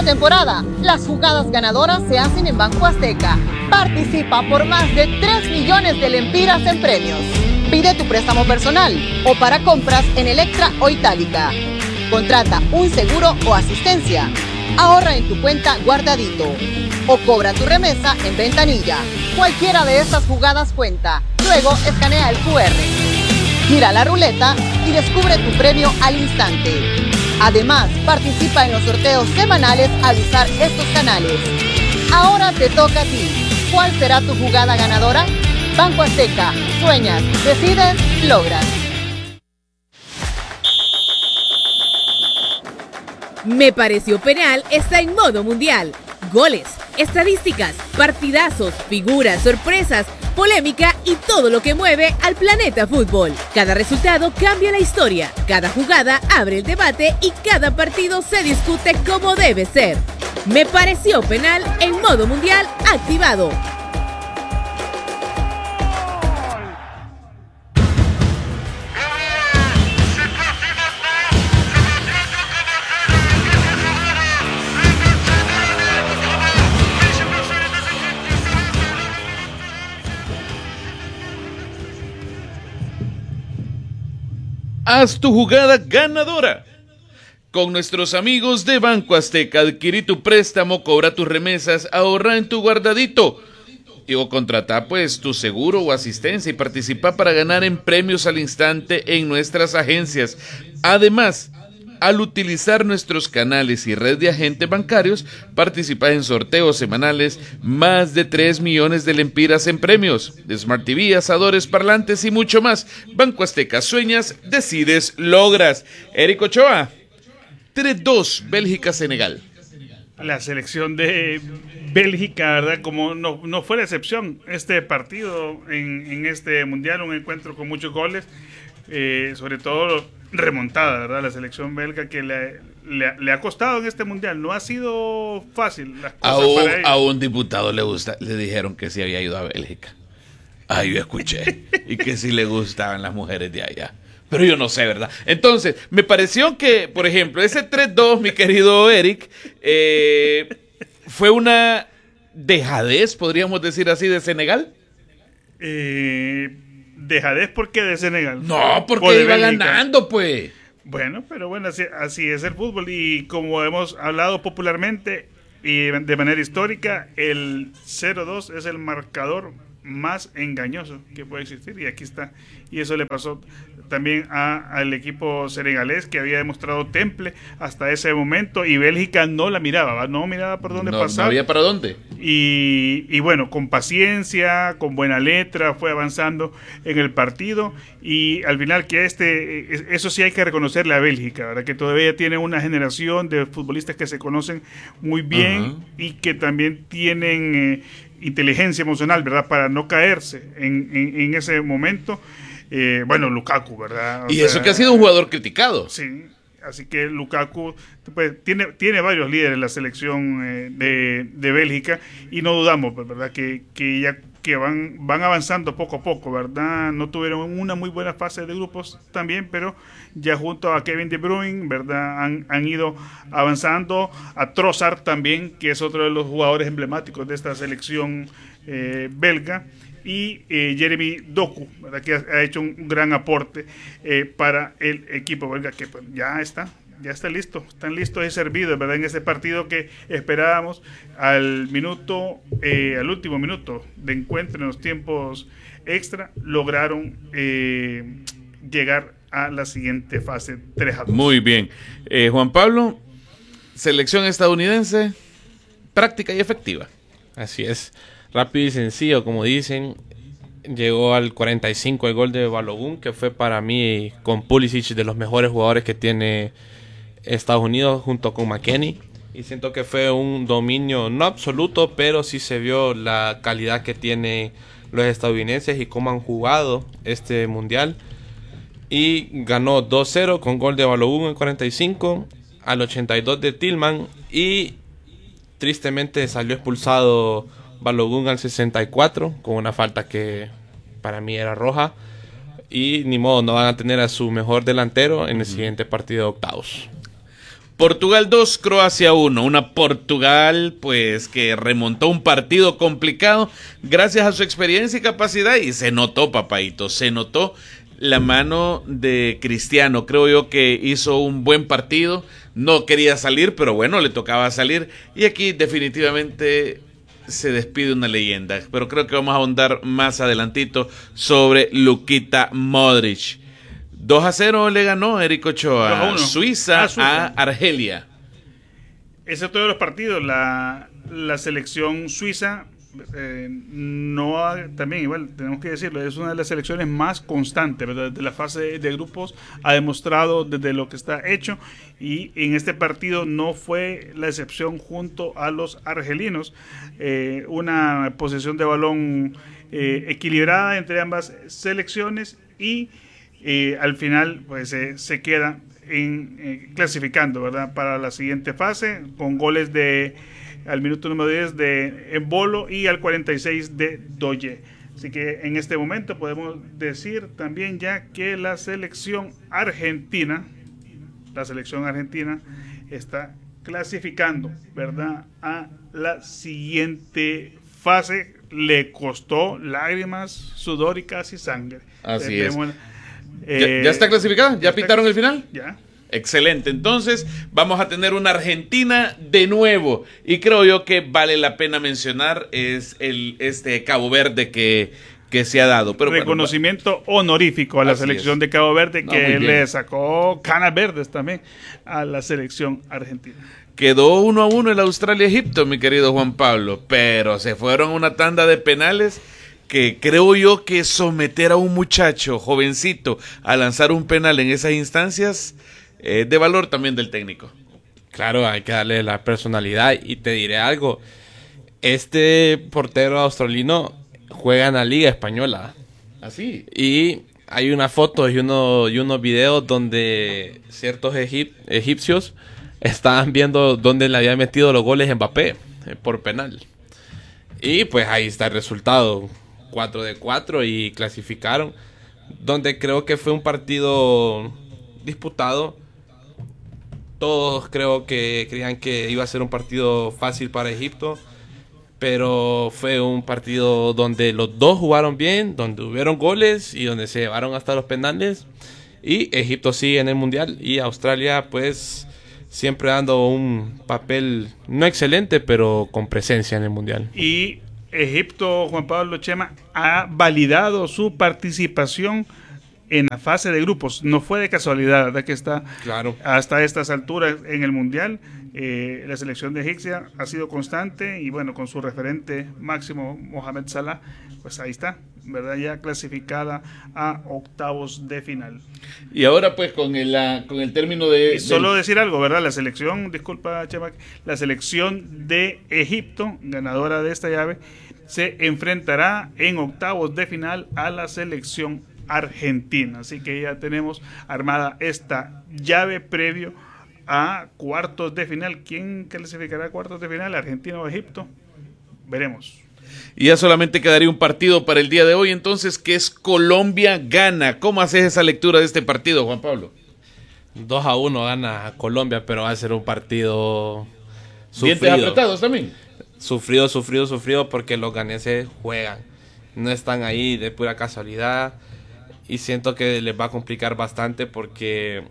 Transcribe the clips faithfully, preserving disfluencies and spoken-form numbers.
Esta temporada, las jugadas ganadoras se hacen en Banco Azteca. Participa por más de tres millones de lempiras en premios. Pide tu préstamo personal o para compras en Electra o Itálica. Contrata un seguro o asistencia. Ahorra en tu cuenta Guardadito. O cobra tu remesa en Ventanilla. Cualquiera de estas jugadas cuenta. Luego escanea el cu erre. Gira la ruleta y descubre tu premio al instante. Además, participa en los sorteos semanales al usar estos canales. Ahora te toca a ti. ¿Cuál será tu jugada ganadora? Banco Azteca. Sueñas, decides, logras. Me pareció penal está en modo mundial. Goles, estadísticas, partidazos, figuras, sorpresas, polémica y todo lo que mueve al planeta fútbol. Cada resultado cambia la historia, cada jugada abre el debate y cada partido se discute como debe ser. Me pareció penal en modo mundial activado. Haz tu jugada ganadora. Con nuestros amigos de Banco Azteca, adquirí tu préstamo, cobra tus remesas, ahorra en tu Guardadito. Y o contrata pues tu seguro o asistencia y participa para ganar en premios al instante en nuestras agencias. Además, al utilizar nuestros canales y red de agentes bancarios, participa en sorteos semanales, más de tres millones de lempiras en premios, Smart T V, asadores, parlantes y mucho más. Banco Azteca, sueñas, decides, logras. Eric Ochoa, tres dos, Bélgica-Senegal. La selección de Bélgica, ¿verdad? Como no, no fue la excepción este partido en, en este mundial, un encuentro con muchos goles, eh, sobre todo remontada, ¿verdad? La selección belga que le, le, le ha costado en este mundial, no ha sido fácil las cosas a un, para ellos. A un diputado le gusta, le dijeron que sí había ido a Bélgica. Ah, yo escuché. Y que sí le gustaban las mujeres de allá. Pero yo no sé, ¿verdad? Entonces, me pareció que, por ejemplo, ese tres dos, mi querido Eric, eh, fue una dejadez, podríamos decir así, de Senegal. Eh, dejadez, ¿por qué de Senegal? No, porque Por iba Bélgica. ganando, pues. Bueno, pero bueno, así, así es el fútbol. Y como hemos hablado popularmente y de manera histórica, el cero dos es el marcador más engañoso que puede existir, y aquí está. Y eso le pasó también a, al equipo senegalés, que había demostrado temple hasta ese momento, y Bélgica no la miraba, ¿va? no miraba por dónde no, pasar. No había para dónde. Y, y bueno, con paciencia, con buena letra, fue avanzando en el partido, y al final que este, eso sí hay que reconocerle a Bélgica, ¿verdad? Que todavía tiene una generación de futbolistas que se conocen muy bien, uh-huh. y que también tienen eh, inteligencia emocional, ¿verdad? Para no caerse en, en, en ese momento. Eh, bueno, Lukaku, ¿verdad? O y sea, eso que ha sido un jugador criticado. Sí, así que Lukaku pues, tiene, tiene varios líderes en la selección eh, de, de Bélgica, y no dudamos, ¿verdad? Que, que ya que van, van avanzando poco a poco, ¿verdad? No tuvieron una muy buena fase de grupos también, pero ya junto a Kevin De Bruyne, ¿verdad? Han, han ido avanzando. A Trossard también, que es otro de los jugadores emblemáticos de esta selección eh, belga. Y eh, Jeremy Doku, ¿verdad? Que ha, ha hecho un, un gran aporte eh, para el equipo belga, que pues, ya está, ya está listo, están listos y servidos, ¿verdad? En ese partido que esperábamos al minuto, eh, al último minuto de encuentro en los tiempos extra, lograron eh, llegar a la siguiente fase tres a dos. Muy bien. Eh, Juan Pablo, selección estadounidense, práctica y efectiva. Así es. Rápido y sencillo, como dicen. Llegó al cuarenta y cinco el gol de Balogun, que fue para mí, con Pulisic, de los mejores jugadores que tiene Estados Unidos, junto con McKennie. Y siento que fue un dominio no absoluto, pero sí se vio la calidad que tienen los estadounidenses y cómo han jugado este mundial. Y ganó dos cero con gol de Balogun en cuarenta y cinco, al ochenta y dos de Tillman, y tristemente salió expulsado Balogun al sesenta y cuatro con una falta que para mí era roja, y ni modo, no van a tener a su mejor delantero en el siguiente partido de octavos. Portugal dos, Croacia uno. Una Portugal pues que remontó un partido complicado gracias a su experiencia y capacidad, y se notó, papaito, se notó la mano de Cristiano. Creo yo que hizo un buen partido, no quería salir, pero bueno, le tocaba salir, y aquí definitivamente se despide una leyenda. Pero creo que vamos a ahondar más adelantito sobre Luquita Modric. dos a cero le ganó Eric Ochoa Suiza, ah, Suiza a Argelia. Ese es todos los partidos. La, la selección suiza eh, no ha, también igual tenemos que decirlo, es una de las selecciones más constantes, ¿verdad? De la fase de grupos ha demostrado desde lo que está hecho, y en este partido no fue la excepción junto a los argelinos. Eh, una posesión de balón eh, equilibrada entre ambas selecciones, y eh, al final pues eh, se queda en, eh, clasificando, ¿verdad?, para la siguiente fase, con goles de al minuto número diez de Embolo y al cuarenta y seis de Doye. Así que en este momento podemos decir también ya que la selección argentina, la selección argentina está clasificando, ¿verdad?, a la siguiente fase. Le costó lágrimas, sudor y casi sangre. Así es. Eh, ¿Ya, ¿Ya está clasificada? ¿Ya, ¿Ya pitaron está, el final? Ya. Excelente, entonces vamos a tener una Argentina de nuevo, y creo yo que vale la pena mencionar es el este Cabo Verde que, que se ha dado. Pero reconocimiento bueno, honorífico a la selección es. de Cabo Verde, que no, le sacó canas verdes también a la selección argentina. Quedó uno a uno el Australia-Egipto, mi querido Juan Pablo, pero se fueron a una tanda de penales que creo yo que someter a un muchacho jovencito a lanzar un penal en esas instancias es de valor también del técnico. Claro, hay que darle la personalidad, y te diré algo, este portero australiano juega en la Liga Española. ¿Así? Y hay una foto y, uno, y unos videos donde ciertos egip, egipcios estaban viendo dónde le había metido los goles Mbappé eh, por penal. Y pues ahí está el resultado, cuatro de cuatro, y clasificaron, donde creo que fue un partido disputado. Todos creo que creían que iba a ser un partido fácil para Egipto, pero fue un partido donde los dos jugaron bien, donde hubieron goles y donde se llevaron hasta los penales. Y Egipto sigue en el Mundial, y Australia pues siempre dando un papel no excelente, pero con presencia en el Mundial. Y Egipto, Juan Pablo Chema, ha validado su participación en la fase de grupos. No fue de casualidad, ¿verdad?, que está claro. hasta estas alturas en el Mundial. Eh, la selección de Egipcia ha sido constante, y bueno, con su referente máximo Mohamed Salah, pues ahí está, ¿verdad?, ya clasificada a octavos de final. Y ahora pues con el, uh, con el término de... Y solo del... decir algo, ¿verdad? La selección, disculpa Chema, la selección de Egipto, ganadora de esta llave, se enfrentará en octavos de final a la selección argentina. Así que ya tenemos armada esta llave previo a cuartos de final. ¿Quién clasificará a cuartos de final? ¿Argentina o Egipto? Veremos. Y ya solamente quedaría un partido para el día de hoy, entonces, que es Colombia-Ghana. ¿Cómo haces esa lectura de este partido, Juan Pablo? dos a uno gana Colombia, pero va a ser un partido sufrido. ¿Dientes apretados también? Sufrido, sufrido, sufrido, porque los ganeses juegan. No están ahí de pura casualidad. Y siento que les va a complicar bastante, porque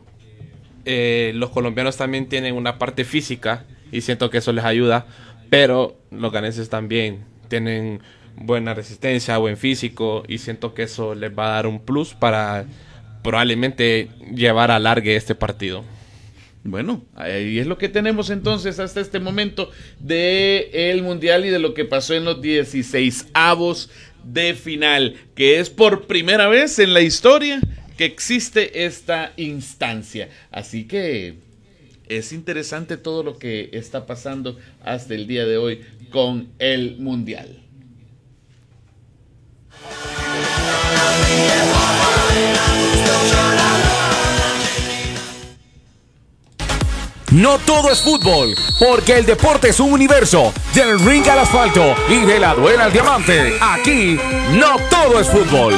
eh, los colombianos también tienen una parte física, y siento que eso les ayuda, pero los ganeses también tienen buena resistencia, buen físico, y siento que eso les va a dar un plus para probablemente llevar a largue este partido. Bueno, ahí es lo que tenemos entonces hasta este momento de el Mundial y de lo que pasó en los dieciseisavos de final, que es por primera vez en la historia que existe esta instancia. Así que es interesante todo lo que está pasando hasta el día de hoy con el Mundial. No todo es fútbol, porque el deporte es un universo. Del ring al asfalto y de la duela al diamante, aquí no todo es fútbol.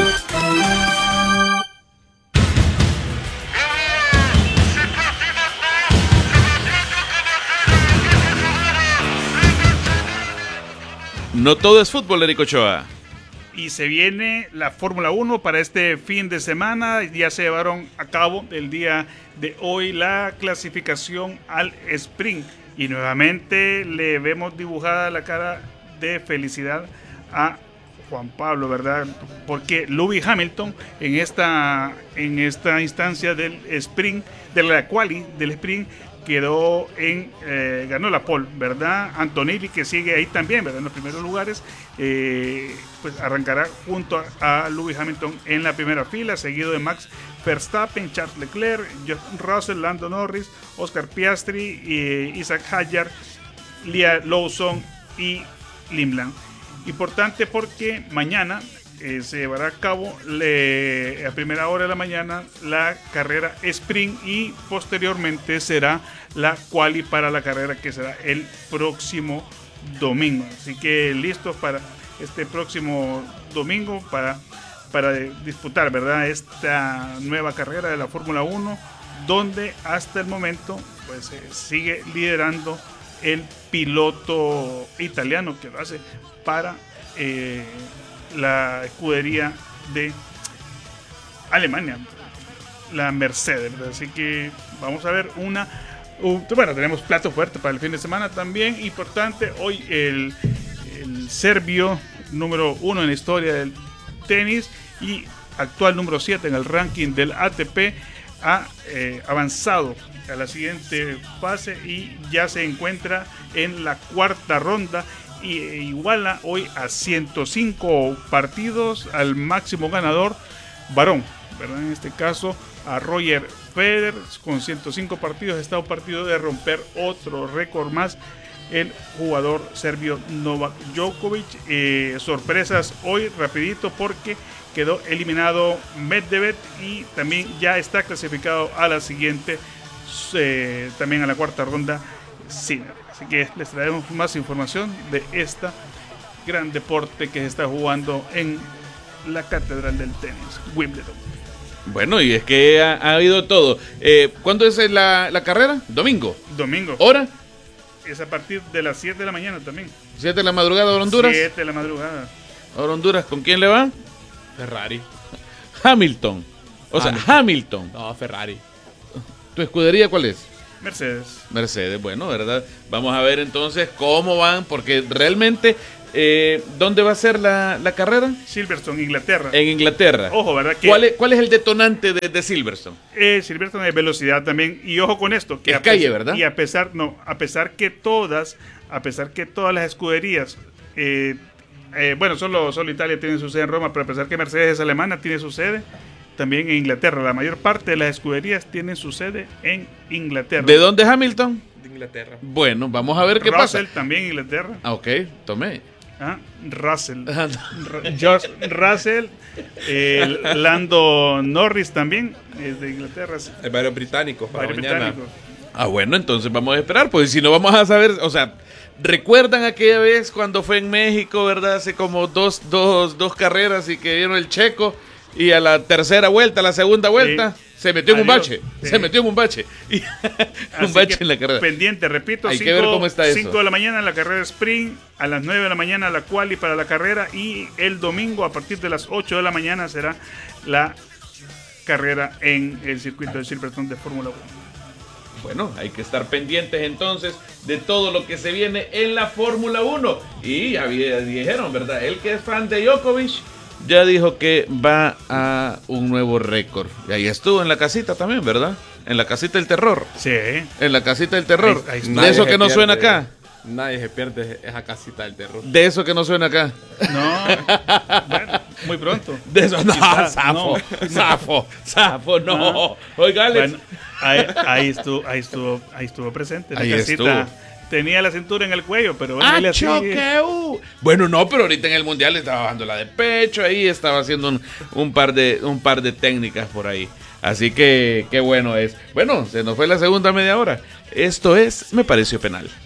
No todo es fútbol, Eric Ochoa. Y se viene la Fórmula uno para este fin de semana. Ya se llevaron a cabo el día de hoy la clasificación al sprint. Y nuevamente le vemos dibujada la cara de felicidad a Juan Pablo, ¿verdad? Porque Lewis Hamilton en esta, en esta instancia del sprint, de la quali del sprint, quedó en, eh, ganó la pole, ¿verdad? Antonelli, que sigue ahí también, ¿verdad? En los primeros lugares, eh, pues arrancará junto a, a Lewis Hamilton en la primera fila, seguido de Max Verstappen, Charles Leclerc, Justin Russell, Lando Norris, Oscar Piastri, eh, Isaac Hadjar, Lia Lawson y Limland. Importante porque mañana eh, se llevará a cabo le, a primera hora de la mañana la carrera sprint y posteriormente será la quali para la carrera que será el próximo domingo. Así que listos para este próximo domingo para, para disputar, ¿verdad?, esta nueva carrera de la Fórmula uno, donde hasta el momento pues eh, sigue liderando el piloto italiano que lo hace para eh, la escudería de Alemania, la Mercedes, ¿verdad? Así que vamos a ver una uh, bueno, tenemos plato fuerte para el fin de semana también. Importante, hoy el, el serbio número uno en la historia del tenis y actual número siete en el ranking del A T P ha eh, avanzado a la siguiente fase y ya se encuentra en la cuarta ronda y iguala hoy a ciento cinco partidos al máximo ganador varón, ¿verdad? En este caso a Roger Federer con ciento cinco partidos. Está un partido de romper otro récord más el jugador serbio Novak Djokovic. Eh, sorpresas hoy rapidito porque quedó eliminado Medvedev y también ya está clasificado a la siguiente, eh, también a la cuarta ronda, Sinner. Así que les traemos más información de este gran deporte que se está jugando en la catedral del tenis, Wimbledon. Bueno, y es que ha, ha habido todo. Eh, ¿Cuándo es la, la carrera? ¿Domingo? Domingo. ¿Hora? Es a partir de las siete de la mañana también. ¿siete de la madrugada hora Honduras? siete de la madrugada. Ahora Honduras, ¿con quién le va? Ferrari. Hamilton. O sea, Hamilton. Hamilton. No, Ferrari. ¿Tu escudería cuál es? Mercedes. Mercedes, bueno, ¿verdad? Vamos a ver entonces cómo van, porque realmente, eh, ¿dónde va a ser la, la carrera? Silverstone, Inglaterra. En Inglaterra. Ojo, ¿verdad? Que ¿Cuál es, cuál es el detonante de, de Silverstone? eh, Silverstone es velocidad también. Y ojo con esto. Que Es a calle, pesar- ¿verdad? Y a pesar, no, a pesar que todas, a pesar que todas las escuderías, eh, eh, bueno, solo, solo Italia tiene su sede en Roma, pero a pesar que Mercedes es alemana, tiene su sede también en Inglaterra. La mayor parte de las escuderías tienen su sede en Inglaterra. ¿De dónde es Hamilton? De Inglaterra. Bueno, vamos a ver qué Russell pasa. también en Inglaterra. Ah, ok, tomé. Ah, Russell. Ra- George Russell. eh, Lando Norris también es de Inglaterra. Hay varios británicos para Varios mañana. británicos. Ah, bueno, entonces vamos a esperar, pues si no vamos a saber, o sea, ¿recuerdan aquella vez cuando fue en México, verdad? Hace como dos, dos, dos carreras y que dieron el checo y a la tercera vuelta, a la segunda vuelta, Sí. se metió en un Adiós. bache, Sí. se metió en un bache, y un Así bache que en la carrera. Pendiente, repito, Hay que ver cómo está eso. cinco de la mañana la carrera sprint, a las nueve de la mañana la quali para la carrera y el domingo a partir de las ocho de la mañana será la carrera en el circuito de Silverstone de Fórmula uno. Bueno, hay que estar pendientes entonces de todo lo que se viene en la Fórmula uno. Y ya vi- dijeron, ¿verdad? El que es fan de Djokovic ya dijo que va a un nuevo récord. Y ahí estuvo en la casita también, ¿verdad? En la casita del terror. Sí. En la casita del terror. Ahí- ahí está. de Nadie eso se que no pierde- suena acá. Nadie se pierde esa casita del terror. De eso que no suena acá. No, bueno, muy pronto. De eso no. Quizás, Zafo, no. zafo, zafo, no. No. Oiga, Alex. Bueno, ahí, ahí estuvo, ahí estuvo, ahí estuvo presente. La Ahí casita estuvo. tenía la cintura en el cuello, pero bueno, ahí le ¡Acho, sigue. que uh! Bueno, no, pero ahorita en el mundial estaba bajando la de pecho, ahí estaba haciendo un, un par de un par de técnicas por ahí. Así que qué bueno es. Bueno, se nos fue la segunda media hora. Esto es Me Pareció Penal.